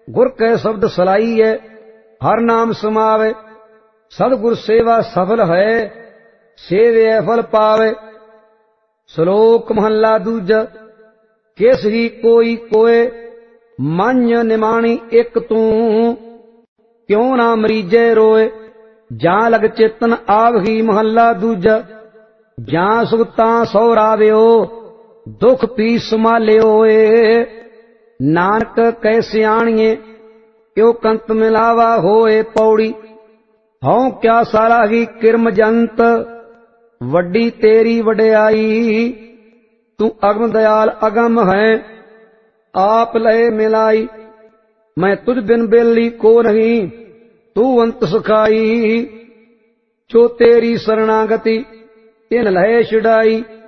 गुर कै शब्द सलाइए, हर नाम समावे। सतगुर सेवा सफल है, सेवे फल पावे। श्लोक महला दूजा। केसरी कोई कोय, मान्य निमाणी एक तू। क्यों ना मरीजे रोए, जां लग चेतन आवही। महला दूजा। जां सुगतां सौराव्यो, दुख पी संभालियो। नानक कै सियाणिए, क्यों कंत मिलावा होए। पौड़ी। हूं क्या साराही किरम जंत, वड्डी तेरी वड्याई। तू अगम दयाल अगम है, आप लय मिलाई। मैं तुझ बिन बेली को नहीं, तू अंत सुखाई। जो तेरी शरणागति, तिन लय छुड़ाई।